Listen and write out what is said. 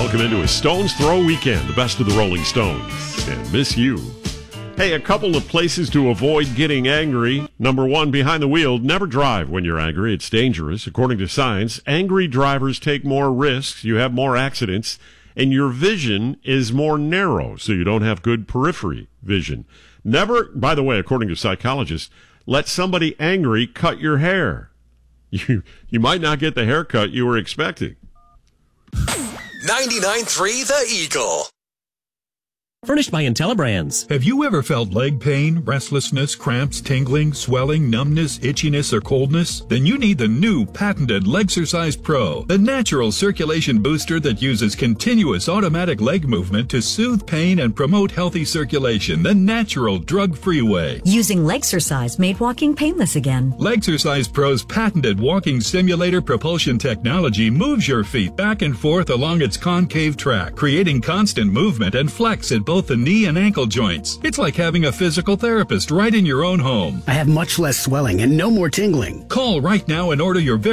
Welcome into a Stones Throw weekend, the best of the Rolling Stones, and Miss You. Hey, a couple of places to avoid getting angry. Number one, behind the wheel, never drive when you're angry. It's dangerous. According to science, angry drivers take more risks, you have more accidents, and your vision is more narrow, so you don't have good periphery vision. Never, by the way, according to psychologists, let somebody angry cut your hair. You might not get the haircut you were expecting. 99.3 The Eagle. Furnished by IntelliBrands. Have you ever felt leg pain, restlessness, cramps, tingling, swelling, numbness, itchiness, or coldness? Then you need the new patented Legsercise Pro, the natural circulation booster that uses continuous automatic leg movement to soothe pain and promote healthy circulation the natural drug-free way. Using Legsercise made walking painless again. Legsercise Pro's patented walking simulator propulsion technology moves your feet back and forth along its concave track, creating constant movement and flex at both the knee and ankle joints. It's like having a physical therapist right in your own home. I have much less swelling and no more tingling. Call right now and order your very